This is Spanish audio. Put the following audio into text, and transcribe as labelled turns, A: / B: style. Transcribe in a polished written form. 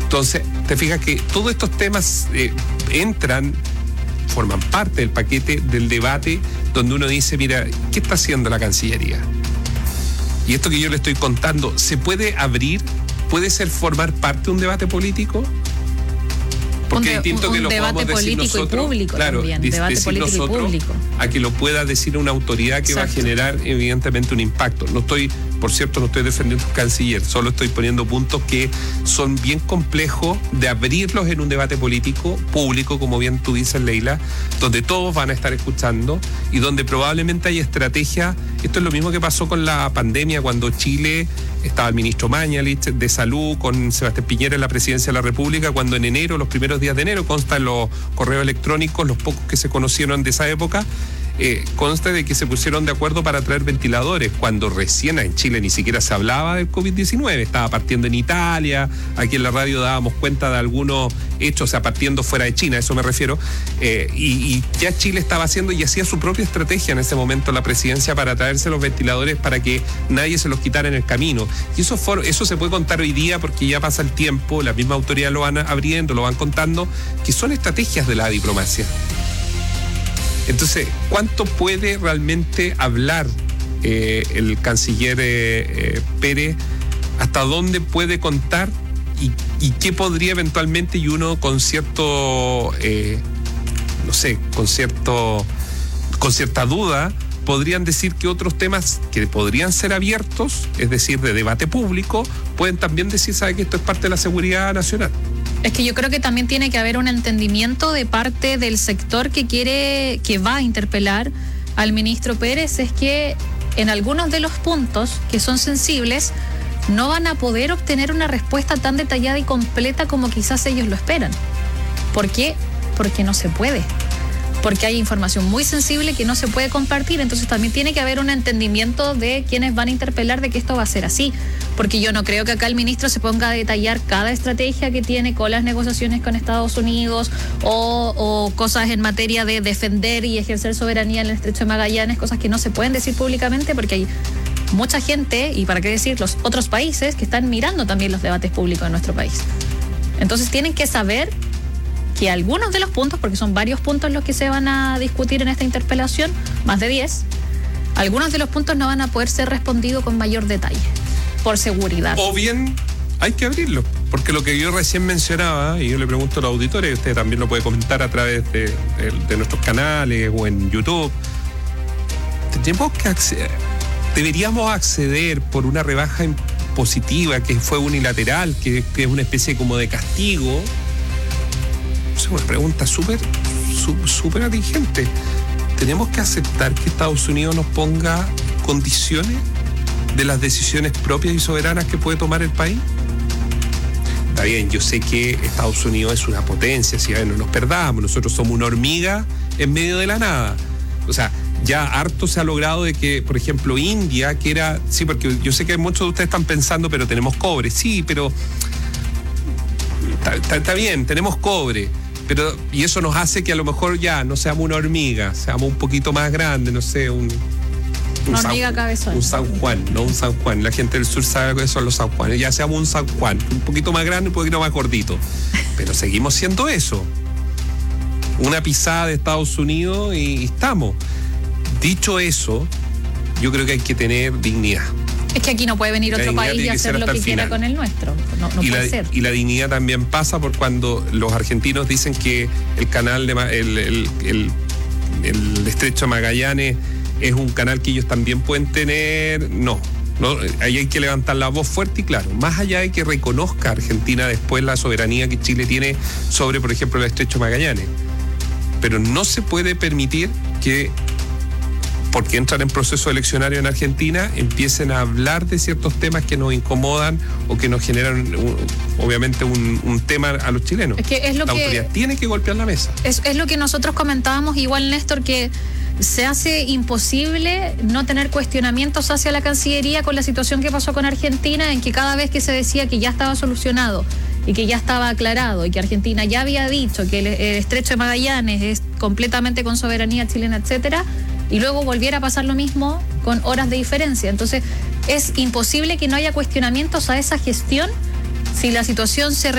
A: Entonces, te fijas que todos estos temas forman parte del paquete del debate donde uno dice, mira, ¿qué está haciendo la Cancillería? Y esto que yo le estoy contando, ¿se puede abrir? ¿Puede formar parte de un debate político? Porque es distinto que lo podamos decir nosotros,
B: público,
A: claro,
B: también, debate político
A: nosotros,
B: y público,
A: a que lo pueda decir una autoridad que va a generar evidentemente un impacto. Por cierto, no estoy defendiendo al canciller, solo estoy poniendo puntos que son bien complejos de abrirlos en un debate político, público, como bien tú dices, Leila, donde todos van a estar escuchando y donde probablemente hay estrategia. Esto es lo mismo que pasó con la pandemia, cuando Chile estaba el ministro Mañalich de Salud con Sebastián Piñera en la presidencia de la República, cuando en enero, los primeros días de enero, consta en los correos electrónicos, los pocos que se conocieron de esa época, consta de que se pusieron de acuerdo para traer ventiladores, cuando recién en Chile ni siquiera se hablaba del COVID-19, estaba partiendo en Italia, aquí en la radio dábamos cuenta de algunos hechos, o sea, partiendo fuera de China, a eso me refiero, y ya Chile estaba haciendo y hacía su propia estrategia en ese momento la presidencia para traerse los ventiladores para que nadie se los quitara en el camino. Y eso se puede contar hoy día porque ya pasa el tiempo, la misma autoridad lo van abriendo, lo van contando, que son estrategias de la diplomacia. Entonces, ¿cuánto puede realmente hablar el canciller Pérez? ¿Hasta dónde puede contar? ¿Y qué podría eventualmente, y uno con cierto, con cierta duda, podrían decir que otros temas que podrían ser abiertos, es decir, de debate público, pueden también decir, ¿sabe que esto es parte de la seguridad nacional?
B: Es que yo creo que también tiene que haber un entendimiento de parte del sector que va a interpelar al ministro Pérez, es que en algunos de los puntos que son sensibles no van a poder obtener una respuesta tan detallada y completa como quizás ellos lo esperan. ¿Por qué? Porque no se puede. Porque hay información muy sensible que no se puede compartir, entonces también tiene que haber un entendimiento de quienes van a interpelar de que esto va a ser así, porque yo no creo que acá el ministro se ponga a detallar cada estrategia que tiene con las negociaciones con Estados Unidos o cosas en materia de defender y ejercer soberanía en el Estrecho de Magallanes, cosas que no se pueden decir públicamente porque hay mucha gente, y para qué decir los otros países, que están mirando también los debates públicos en nuestro país. Entonces tienen que saber que algunos de los puntos, porque son varios puntos los que se van a discutir en esta interpelación, más de 10, algunos de los puntos no van a poder ser respondidos con mayor detalle, por seguridad.
A: O bien hay que abrirlo, porque lo que yo recién mencionaba, y yo le pregunto a los auditores, y usted también lo puede comentar a través de nuestros canales o en YouTube, deberíamos acceder por una rebaja impositiva que fue unilateral, que es una especie como de castigo. Es una pregunta súper atingente. ¿Tenemos que aceptar que Estados Unidos nos ponga condiciones de las decisiones propias y soberanas que puede tomar el país? Está bien, yo sé que Estados Unidos es una potencia, si no nos perdamos, nosotros somos una hormiga en medio de la nada. O sea, ya harto se ha logrado de que, por ejemplo, India, que era, sí, porque yo sé que muchos de ustedes están pensando, pero tenemos cobre, sí, pero está bien, tenemos cobre. Y eso nos hace que a lo mejor ya no seamos una hormiga, seamos un poquito más grande, no sé, una
B: hormiga cabezón.
A: Un San Juan, no un San Juan. La gente del sur sabe que son los San Juanes. Ya seamos un San Juan, un poquito más grande, un poquito más gordito. Pero seguimos siendo eso. Una pisada de Estados Unidos y estamos. Dicho eso, yo creo que hay que tener dignidad.
B: Es que aquí no puede venir otro país y hacer lo que quiera con el nuestro. No puede ser.
A: Y la dignidad también pasa por cuando los argentinos dicen que el canal el Estrecho de Magallanes es un canal que ellos también pueden tener. No, ahí hay que levantar la voz fuerte y claro. Más allá de que reconozca Argentina después la soberanía que Chile tiene sobre, por ejemplo, el Estrecho de Magallanes. Pero no se puede permitir que, porque entran en proceso eleccionario en Argentina, empiecen a hablar de ciertos temas que nos incomodan o que nos generan, obviamente, un tema a los chilenos.
B: Es que
A: la autoridad tiene que golpear la mesa.
B: Es lo que nosotros comentábamos, igual, Néstor, que se hace imposible no tener cuestionamientos hacia la Cancillería con la situación que pasó con Argentina, en que cada vez que se decía que ya estaba solucionado y que ya estaba aclarado y que Argentina ya había dicho que el Estrecho de Magallanes es completamente con soberanía chilena, etcétera, y luego volviera a pasar lo mismo con horas de diferencia. Entonces, es imposible que no haya cuestionamientos a esa gestión si la situación se